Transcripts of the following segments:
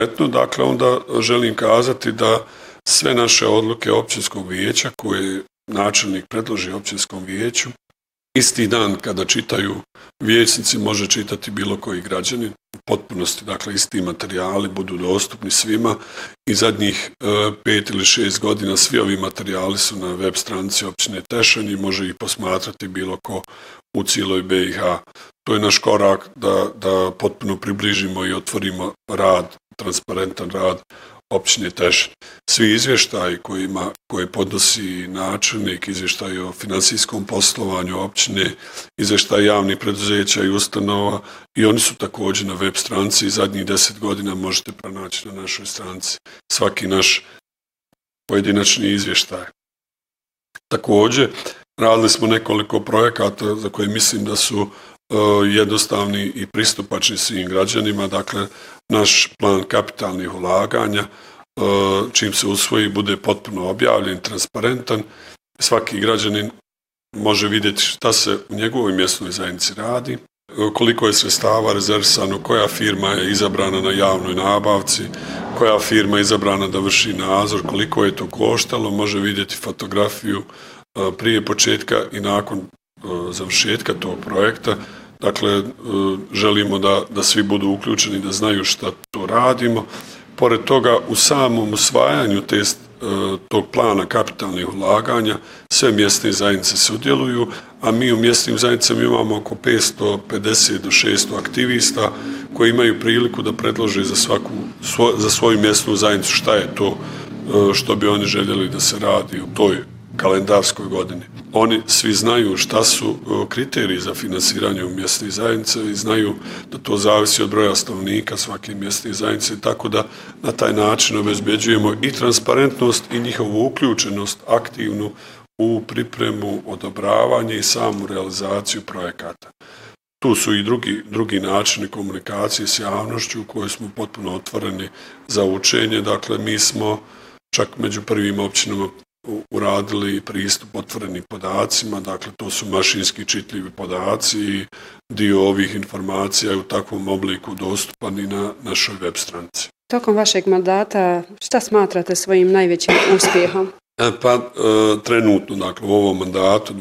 Dakle, onda želim kazati da sve naše odluke općinskog vijeća koje načelnik predloži općinskom vijeću, isti dan kada čitaju vijećnici može čitati bilo koji građanin u potpunosti, dakle isti materijali budu dostupni svima i zadnjih 5 ili 6 godina svi ovi materijali su na web stranici općine Tešanj i može ih posmatrati bilo ko u cijeloj BiH. To je naš korak da potpuno približimo i otvorimo rad, transparentan rad općine Tešanj. Svi izvještaji koje podnosi načelnik, izvještaji o financijskom poslovanju općine, izvještaji javnih preduzeća i ustanova i oni su također na web stranici i zadnjih 10 godina možete pronaći na našoj stranici svaki naš pojedinačni izvještaj. Također, radili smo nekoliko projekata za koje mislim da su jednostavni i pristupačni svim građanima, dakle naš plan kapitalnih ulaganja, čim se usvoji bude potpuno objavljen, transparentan, svaki građanin može vidjeti šta se u njegovoj mjesnoj zajednici radi, koliko je sredstava rezervisano, koja firma je izabrana na javnoj nabavci, koja firma je izabrana da vrši nadzor, koliko je to koštalo, može vidjeti fotografiju prije početka i nakon završetka tog projekta. Dakle, želimo da svi budu uključeni, da znaju šta to radimo. Pored toga, u samom usvajanju tog plana kapitalnih ulaganja sve mjesne zajednice sudjeluju, a mi u mjesnim zajednicama imamo oko 550 do 600 aktivista koji imaju priliku da predlože za svoju mjesnu zajednicu šta je to što bi oni željeli da se radi u toj kalendarskoj godini. Oni svi znaju šta su kriteriji za finansiranje u mjesnih zajednica i znaju da to zavisi od broja stanovnika svake mjesne zajednice, tako da na taj način obezbeđujemo i transparentnost i njihovu uključenost aktivnu u pripremu, odobravanje i samu realizaciju projekata. Tu su i drugi načini komunikacije s javnošću u kojoj smo potpuno otvoreni za učenje. Dakle, mi smo čak među prvim općinama uradili pristup otvorenim podacima, dakle to su mašinski čitljivi podaci i dio ovih informacija je u takvom obliku dostupan i na našoj web stranici. Tokom vašeg mandata šta smatrate svojim najvećim uspjehom? Trenutno, dakle u ovom mandatu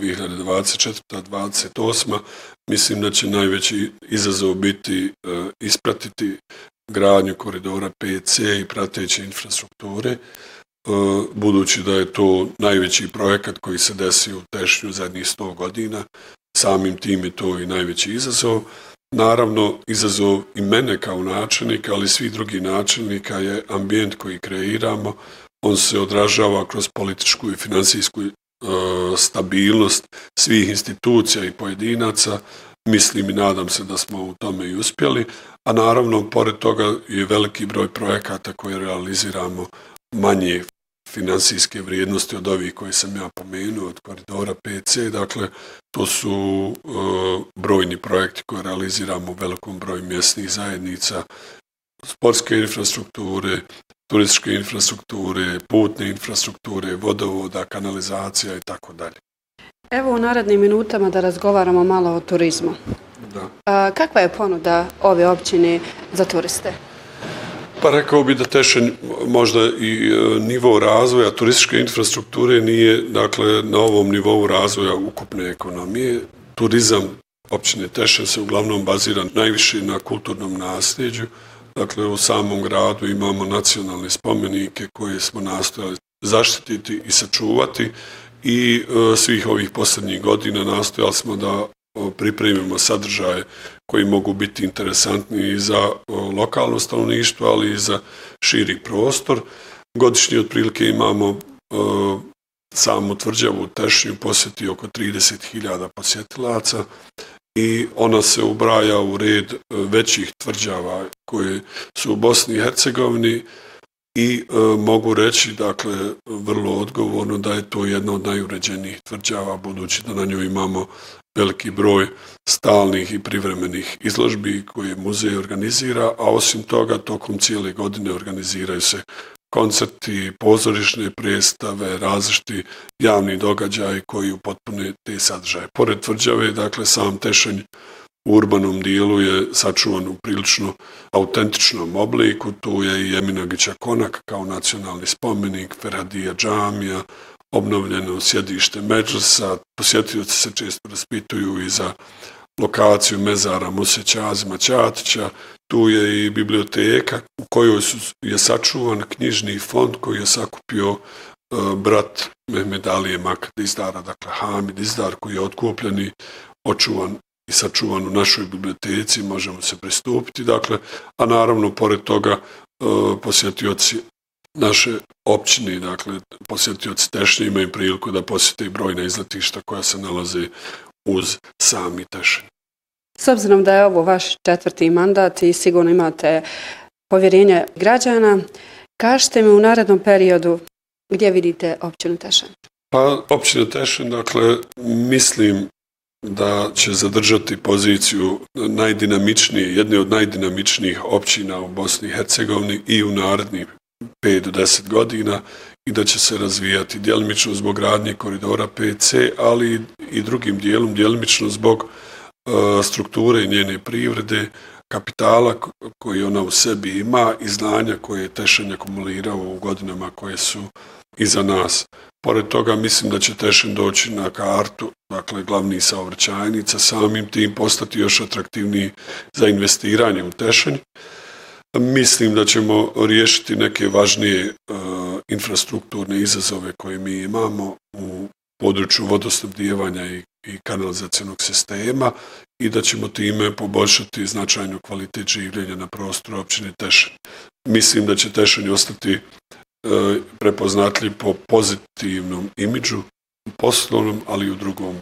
2024-2028 mislim da će najveći izazov biti ispratiti gradnju koridora 5C i prateće infrastrukture, budući da je to najveći projekat koji se desio u Tešnju zadnjih 100 godina, samim tim je to i najveći izazov. Naravno, izazov i mene kao načelnika, ali i svih drugih načelnika je ambijent koji kreiramo. On se odražava kroz političku i financijsku stabilnost svih institucija i pojedinaca. Mislim i nadam se da smo u tome i uspjeli, a naravno, pored toga je veliki broj projekata koje realiziramo manje financijske vrijednosti od ovih koje sam ja pomenuo, od koridora 5C, dakle to su brojni projekti koje realiziramo u velikom broju mjesnih zajednica, sportske infrastrukture, turističke infrastrukture, putne infrastrukture, vodovoda, kanalizacija i tako dalje. Evo u narednim minutama da razgovaramo malo o turizmu. Da. Kakva je ponuda ove općine za turiste? Pa rekao bi da Tešanj možda i nivo razvoja turističke infrastrukture nije, dakle, na ovom nivou razvoja ukupne ekonomije. Turizam općine Tešanj se uglavnom bazira najviše na kulturnom nasljeđu. Dakle, u samom gradu imamo nacionalne spomenike koje smo nastojali zaštititi i sačuvati i svih ovih posljednjih godina nastojali smo da pripremimo sadržaje koji mogu biti interesantni i za lokalno stanovništvo, ali i za širi prostor. Godišnje otprilike imamo samu tvrđavu Tešnju posjeti oko 30.000 posjetilaca i ona se ubraja u red većih tvrđava koje su u Bosni i Hercegovini i mogu reći, dakle, vrlo odgovorno da je to jedna od najuređenijih tvrđava, budući da na njoj imamo veliki broj stalnih i privremenih izložbi koje muzej organizira, a osim toga tokom cijele godine organiziraju se koncerti, pozorišne predstave, različiti javni događaji koji upotpune te sadržaje. Pored tvrđave, dakle, sam Tešanj u urbanom dijelu je sačuvan u prilično autentičnom obliku. Tu je i Eminagića konak kao nacionalni spomenik, Ferhadija džamija, obnovljeno sjedište Medžlisa. Posjetioci se često raspituju i za lokaciju mezara Muse Ćazima Ćatića. Tu je i biblioteka u kojoj je sačuvan knjižni fond koji je sakupio brat Mehmed Alije Makad Dizdara, dakle Hamid Dizdar, koji je otkupljen i očuvan i sačuvan u našoj biblioteci, možemo se pristupiti, dakle, a naravno, pored toga, posjetioci naše općine, dakle, posjetioci Tešnje imaju priliku da posjete i brojna izletišta koja se nalaze uz sami Tešnje. S obzirom da je ovo vaš 4. mandat i sigurno imate povjerenje građana, kažite mi u narednom periodu gdje vidite općinu Tešen? Pa, općina Tešen, dakle, mislim da će zadržati poziciju jedne od najdinamičnijih općina u Bosni i Hercegovini i u narednih 5 do 10 godina i da će se razvijati djelimično zbog gradnje koridora 5C, ali i drugim dijelom djelimično zbog strukture njene privrede, kapitala koji ona u sebi ima i znanja koje je Tešen akumulirao u godinama koje su iza nas. Pored toga mislim da će Tešen doći na kartu, dakle glavni saobraćajnica, samim tim postati još atraktivniji za investiranje u Tešen. Mislim da ćemo riješiti neke važnije infrastrukturne izazove koje mi imamo u području vodosnabdijevanja i kanalizacionog sistema i da ćemo time poboljšati značajno kvalitet življenja na prostoru općine Tešen. Mislim da će Tešen ostati prepoznatljiv po pozitivnom imidžu, u poslovnom, ali i u drugom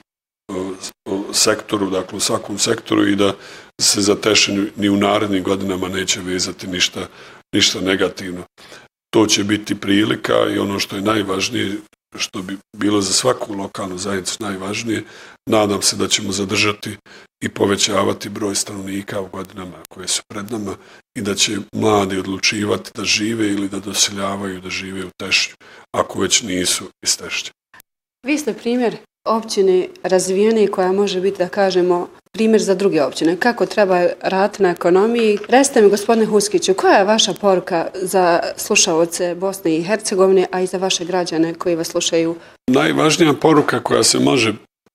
sektoru, dakle u svakom sektoru i da se za Tešen ni u narednim godinama neće vezati ništa negativno. To će biti prilika i ono što je najvažnije, što bi bilo za svaku lokalnu zajednicu najvažnije, nadam se da ćemo zadržati i povećavati broj stanovnika u godinama koje su pred nama i da će mladi odlučivati da žive ili da doseljavaju da žive u Tešnju, ako već nisu iz Tešnje. Vi ste primjer općine razvijene koja može biti, da kažemo, primjer za druge općine. Kako treba raditi na ekonomiji? Recite mi, gospodine Huskiću, koja je vaša poruka za slušaoce Bosne i Hercegovine, a i za vaše građane koji vas slušaju? Najvažnija poruka koja se može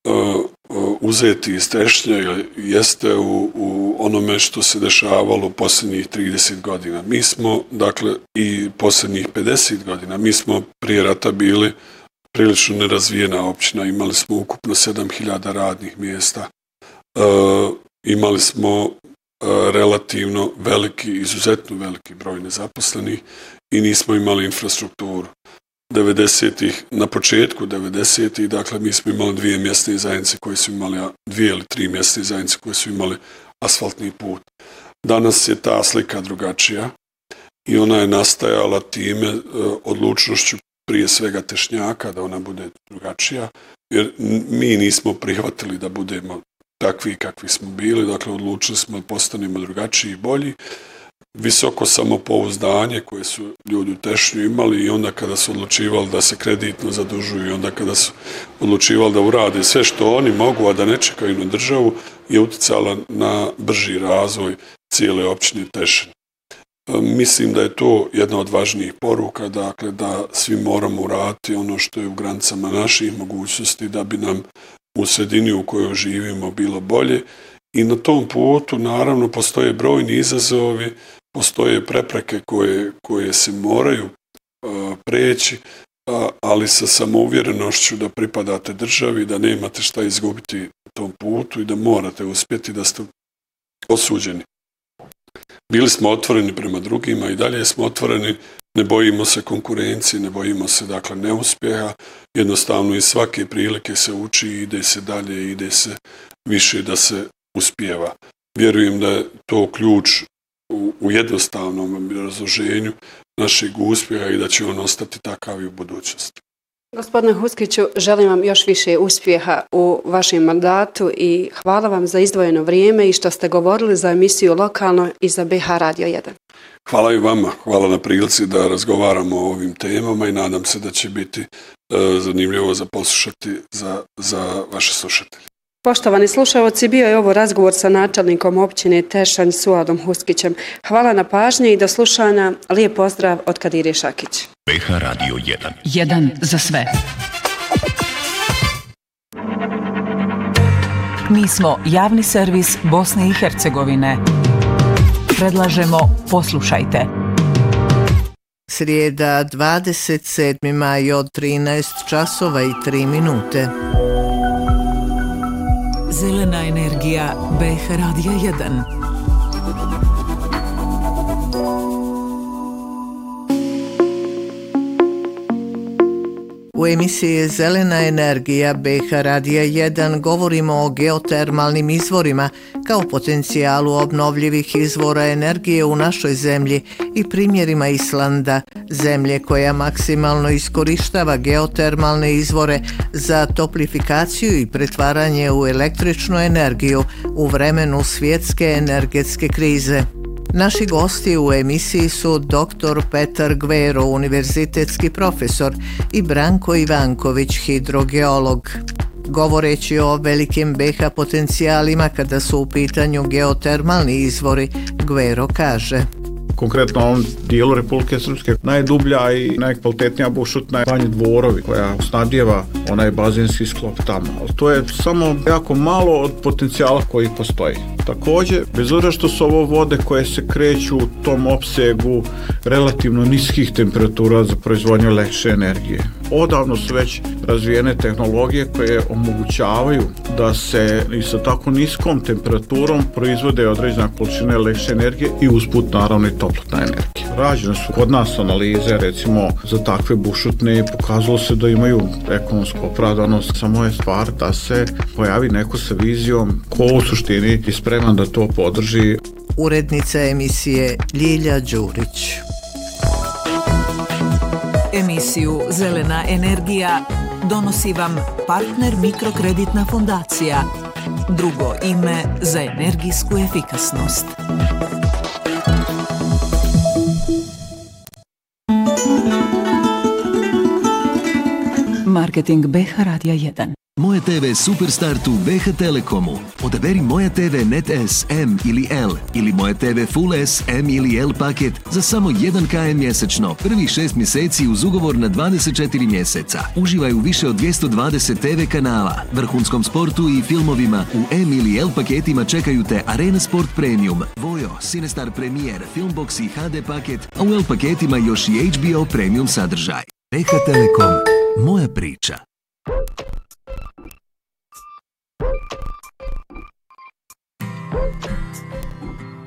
uzeti iz Tešnje jeste u onome što se dešavalo posljednjih 30 godina. Mi smo, dakle, i posljednjih 50 godina, mi smo prije rata bili prilično nerazvijena općina, imali smo ukupno 7000 radnih mjesta, imali smo relativno izuzetno veliki broj nezaposlenih i nismo imali infrastrukturu. Na početku 90-ih, dakle, mi smo imali 2 mjesne zajednice koje su imali, 2 ili 3 mjesne zajednice koje su imali asfaltni put. Danas je ta slika drugačija i ona je nastajala time odlučnošću prije svega Tešnjaka da ona bude drugačija, jer mi nismo prihvatili da budemo takvi kakvi smo bili, dakle odlučili smo da postanemo drugačiji i bolji. Visoko samopouzdanje koje su ljudi u Tešnju imali i onda kada su odlučivali da se kreditno zadužuju i onda kada su odlučivali da urade sve što oni mogu, a da ne čekaju na državu, je utjecala na brži razvoj cijele općine Tešen. Mislim da je to jedna od važnijih poruka, dakle da svi moramo uraditi ono što je u granicama naših mogućnosti da bi nam u sredini u kojoj živimo bilo bolje i na tom putu naravno postoje brojni izazovi, postoje prepreke koje se moraju preći, ali sa samouvjerenošću da pripadate državi, da nemate šta izgubiti u tom putu i da morate uspjeti, da ste osuđeni. Bili smo otvoreni prema drugima i dalje smo otvoreni, ne bojimo se konkurencije, ne bojimo se dakle neuspjeha, jednostavno iz svake prilike se uči, ide se dalje, ide se više da se uspijeva. Vjerujem da je to ključ u jednostavnom razloženju našeg uspjeha i da će on ostati takav i u budućnosti. Gospodine Huskiću, želim vam još više uspjeha u vašem mandatu i hvala vam za izdvojeno vrijeme i što ste govorili za emisiju Lokalno i za BH Radio 1. Hvala i vama, hvala na prilici da razgovaramo o ovim temama i nadam se da će biti zanimljivo za poslušati za vaše slušatelje. Poštovani slušalci, bio je ovo razgovor sa načelnikom općine Tešanj Suadom Huskićem. Hvala na pažnji i do slušanja. Lijep pozdrav od Kadire Šakić. BH Radio 1. 1 za sve. Mi smo javni servis Bosne i Hercegovine. Predlažemo poslušajte. Srijeda 27. maj od 13 časova i 3 minute. Zelena energija BH Radio 1. U emisiji Zelena energija BH Radija 1 govorimo o geotermalnim izvorima kao potencijalu obnovljivih izvora energije u našoj zemlji i primjerima Islanda, zemlje koja maksimalno iskorištava geotermalne izvore za toplifikaciju i pretvaranje u električnu energiju u vremenu svjetske energetske krize. Naši gosti u emisiji su dr. Petar Gvero, univerzitetski profesor, i Branko Ivanković, hidrogeolog. Govoreći o velikim BH potencijalima kada su u pitanju geotermalni izvori, Gvero kaže: Konkretno u ovom dijelu Republike Srpske najdublja i najkvalitetnija bušotina je Banje Dvorovi, koja snabdijeva onaj bazenski sklop tamo. Ali to je samo jako malo od potencijala koji postoji. Također, bez obzira što su ovo vode koje se kreću u tom opsegu relativno niskih temperatura za proizvodnju električne energije. Odavno su već razvijene tehnologije koje omogućavaju da se i sa tako niskom temperaturom proizvode određena količina električne energije i usput naravno i toplotna energija. Rađene su kod nas analize recimo za takve bušotine i pokazalo se da imaju ekonomsku opravdanost. Samo je stvar da se pojavi neko sa vizijom ko u suštini je spreman da to podrži. Urednica emisije Ljilja Đurić. Emisiju Zelena energija donosi vam partner Mikrokreditna fondacija, drugo ime za energijsku efikasnost. Marketing BH Radija 1. Moje TV Superstart u BH Telekomu. Odaberi Moja TV Net S, M ili L ili Moja TV Full S, M ili L paket za samo 1 km mjesečno. Prvih 6 mjeseci uz ugovor na 24 mjeseca. Uživaj u više od 220 TV kanala, vrhunskom sportu i filmovima. U M ili L paketima čekaju te Arena Sport Premium, Vojo, Cinestar Premier, Filmbox i HD paket, a u L paketima još i HBO Premium sadržaj. BH Telekom. Moja priča.